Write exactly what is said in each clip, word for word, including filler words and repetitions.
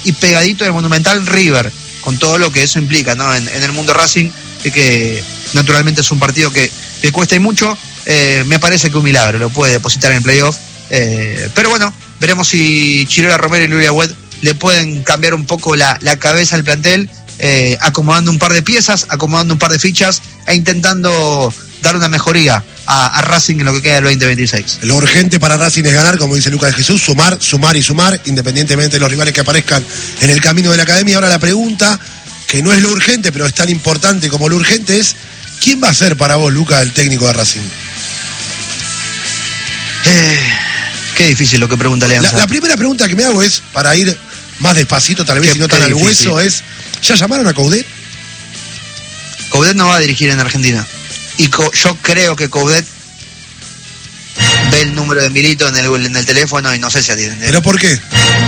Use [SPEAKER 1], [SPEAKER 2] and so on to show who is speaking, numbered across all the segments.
[SPEAKER 1] y pegadito del Monumental River, con todo lo que eso implica, ¿no? En, en el mundo Racing, que, que naturalmente es un partido que, que cuesta y mucho. Eh, me parece que un milagro lo puede depositar en el playoff. Eh, pero bueno, veremos si Chirola Romero y Lulia Wed le pueden cambiar un poco la, la cabeza al plantel, eh, acomodando un par de piezas, acomodando un par de fichas e intentando dar una mejoría a, a Racing en lo que queda del veinte veintiséis.
[SPEAKER 2] Lo urgente para Racing es ganar, como dice Lucas de Jesús, sumar, sumar y sumar, independientemente de los rivales que aparezcan en el camino de la academia. Ahora la pregunta, que no es lo urgente, pero es tan importante como lo urgente, es ¿quién va a ser para vos, Lucas, el técnico de Racing?
[SPEAKER 1] Eh, qué difícil lo que pregunta Alianza.
[SPEAKER 2] La, la primera pregunta que me hago es, para ir más despacito, tal vez,
[SPEAKER 1] qué,
[SPEAKER 2] y no tan al hueso, es, ¿ya llamaron a Coudet?
[SPEAKER 1] Coudet no va a dirigir en Argentina. Y co- yo creo que Coudet ve el número de Milito en el, en el teléfono y no sé si atiende.
[SPEAKER 2] ¿Pero por qué?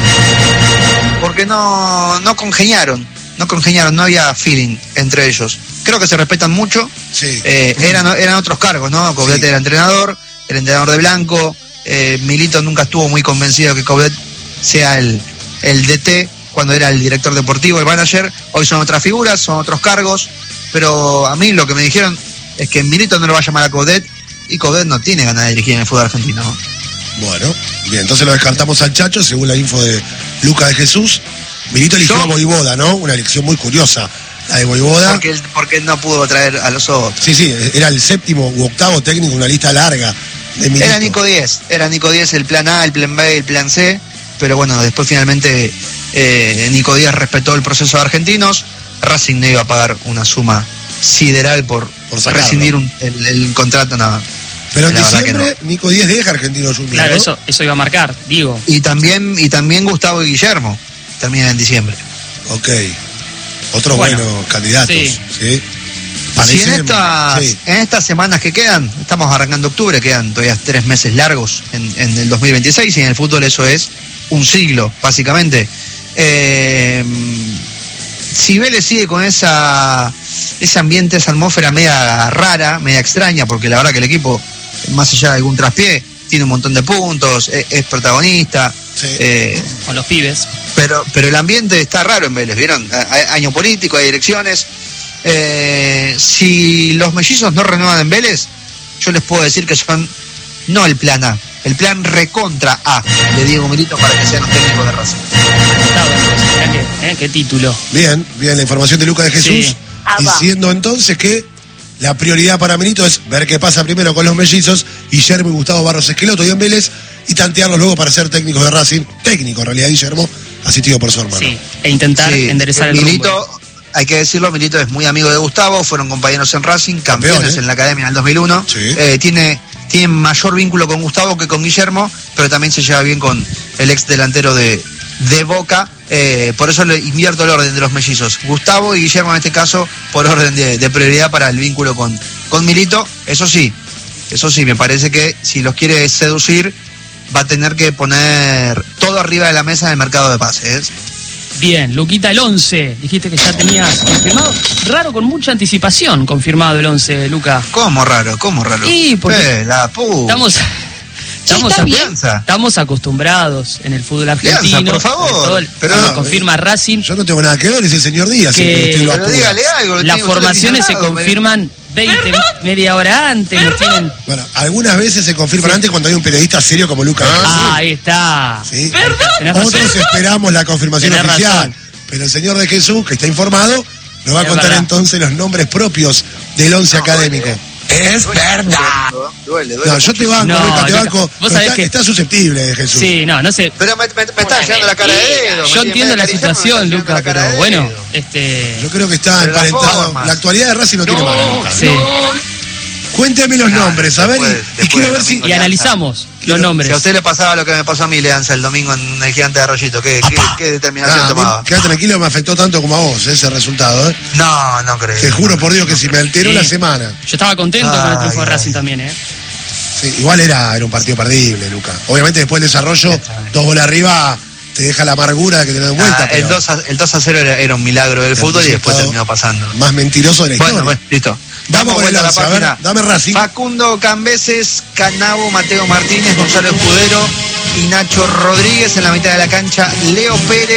[SPEAKER 1] Porque no, no congeniaron, no congeniaron, no había feeling entre ellos. Creo que se respetan mucho.
[SPEAKER 2] Sí.
[SPEAKER 1] Eh, eran, eran otros cargos, ¿no? Coudet sí. Era entrenador, el entrenador de Blanco. Eh, Milito nunca estuvo muy convencido que Coudet sea el, el D T cuando era el director deportivo, el manager. Hoy son otras figuras, son otros cargos. Pero a mí lo que me dijeron es que Milito no lo va a llamar a Coudet y Coudet no tiene ganas de dirigir en el fútbol argentino.
[SPEAKER 2] Bueno, bien, entonces lo descartamos al Chacho, según la info de Lucas de Jesús. Milito eligió
[SPEAKER 1] ¿Yo?
[SPEAKER 2] a Voivoda, ¿no? Una elección muy curiosa, la de Voivoda.
[SPEAKER 1] Porque, porque no pudo traer a los otros.
[SPEAKER 2] Sí, sí, era el séptimo u octavo técnico, una lista larga de Milito.
[SPEAKER 1] Era Nico Díez, era Nico Díez el plan A, el plan B, el plan C, pero bueno, después finalmente eh, Nico Díez respetó el proceso de argentinos. Racing no iba a pagar una suma sideral por,
[SPEAKER 2] por
[SPEAKER 1] rescindir un, el, el contrato, nada.
[SPEAKER 2] Pero en diciembre no. Nico Díez deja Argentinos Juniors.
[SPEAKER 3] Claro,
[SPEAKER 2] ¿no?
[SPEAKER 3] eso, eso iba a marcar, digo.
[SPEAKER 1] Y también, y también Gustavo y Guillermo terminan en diciembre.
[SPEAKER 2] Ok. Otros bueno, buenos candidatos. Sí. ¿Sí?
[SPEAKER 1] Si en, estas, sí. en estas semanas que quedan, estamos arrancando octubre, quedan todavía tres meses largos en, en el dos mil veintiséis, y en el fútbol eso es un siglo, básicamente. Eh, si Vélez sigue con esa ese ambiente, esa atmósfera media rara, media extraña, porque la verdad que el equipo, más allá de algún traspié, tiene un montón de puntos, es, es protagonista.
[SPEAKER 3] Sí. Eh, con los pibes.
[SPEAKER 1] Pero, pero el ambiente está raro en Vélez, ¿vieron? Hay año político, hay elecciones. Eh, si los mellizos no renuevan en Vélez, yo les puedo decir que son no el plan A, el plan recontra A de Diego Milito para que sean los técnicos de Racing.
[SPEAKER 3] ¿Qué, eh, ¿Qué título?
[SPEAKER 2] Bien, bien, la información de Lucas de Jesús, sí. Diciendo entonces que la prioridad para Milito es ver qué pasa primero con los mellizos, Guillermo y Gustavo Barros Esqueloto y en Vélez, y tantearlos luego para ser técnicos de Racing, técnico en realidad Guillermo, asistido por su hermano.
[SPEAKER 3] Sí, e intentar sí. enderezar el
[SPEAKER 1] Milito,
[SPEAKER 3] rumbo.
[SPEAKER 1] Hay que decirlo, Milito es muy amigo de Gustavo, fueron compañeros en Racing, campeones Campeón, ¿eh? en la academia en el dos mil uno. Sí. Eh, tiene, tiene mayor vínculo con Gustavo que con Guillermo, pero también se lleva bien con el ex delantero de, de Boca. Eh, por eso le invierto el orden de los mellizos. Gustavo y Guillermo en este caso, por orden de, de prioridad para el vínculo con, con Milito. Eso sí, eso sí, me parece que si los quiere seducir, va a tener que poner todo arriba de la mesa en el mercado de pases.
[SPEAKER 3] Bien, Luquita, el once, dijiste que ya tenías confirmado. Raro, con mucha anticipación confirmado el once, Luca.
[SPEAKER 1] ¿Cómo raro? ¿Cómo raro?
[SPEAKER 3] Y porque
[SPEAKER 1] eh, la puta.
[SPEAKER 3] Estamos, estamos,
[SPEAKER 1] sí,
[SPEAKER 3] a, estamos acostumbrados en el fútbol argentino.
[SPEAKER 1] Lianza, por favor.
[SPEAKER 3] El, pero no, confirma Racing.
[SPEAKER 2] Yo no tengo nada que ver, es el señor Díaz.
[SPEAKER 3] Que,
[SPEAKER 2] el que
[SPEAKER 1] pero dígale algo.
[SPEAKER 3] Las formaciones se confirman veinte, media hora antes. No tienen...
[SPEAKER 2] Bueno, algunas veces se confirman sí. antes cuando hay un periodista serio como Lucas.
[SPEAKER 3] Ah, ahí está.
[SPEAKER 2] ¿Sí? Otros esperamos la confirmación
[SPEAKER 3] Tenés
[SPEAKER 2] oficial.
[SPEAKER 3] Razón.
[SPEAKER 2] Pero el señor de Jesús, que está informado, nos va a contar
[SPEAKER 3] verdad.
[SPEAKER 2] entonces los nombres propios del once no, académico.
[SPEAKER 1] Duele, es duele, verdad. Duele, duele.
[SPEAKER 2] No, yo te banco,
[SPEAKER 3] no,
[SPEAKER 2] Luca, te
[SPEAKER 3] Luca,
[SPEAKER 2] banco.
[SPEAKER 3] Vos sabés
[SPEAKER 2] está,
[SPEAKER 3] que...
[SPEAKER 2] está susceptible de Jesús.
[SPEAKER 3] Sí, no, no sé.
[SPEAKER 1] Pero me, me, me está llegando la cara de dedo.
[SPEAKER 3] Yo entiendo la situación, Luca, pero bueno, este...
[SPEAKER 2] Yo creo que está pero emparentado. La, la actualidad de Racing no, no tiene más, Luca.
[SPEAKER 3] Sí.
[SPEAKER 2] Cuénteme los nah, nombres, a ver, después, y, y quiero ver si...
[SPEAKER 3] Y analizamos los nombres.
[SPEAKER 1] Si a usted le pasaba lo que me pasó a mí, Leanza, el domingo en el Gigante de Arroyito, ¿qué, qué, qué determinación nah, tomaba?
[SPEAKER 2] Quédate tranquilo, me afectó tanto como a vos ese resultado, ¿eh?
[SPEAKER 1] No, no creo.
[SPEAKER 2] Te juro por Dios que si me alteró sí. la semana.
[SPEAKER 3] Yo estaba contento ay, con el triunfo de Racing también, ¿eh?
[SPEAKER 2] Sí, igual era, era un partido perdible, Luca. Obviamente después del desarrollo, dos goles arriba, te deja la amargura de que te den vuelta.
[SPEAKER 1] Ah, el, dos a, el dos a cero era, era un milagro del fútbol y después terminó pasando.
[SPEAKER 2] Más mentiroso de la historia.
[SPEAKER 1] Bueno, bueno, listo.
[SPEAKER 2] Vamos con el once, a ver, dame Racing.
[SPEAKER 1] Facundo Cambeses, Canabo, Mateo Martínez, Gonzalo Escudero y Nacho Rodríguez en la mitad de la cancha. Leo Pérez.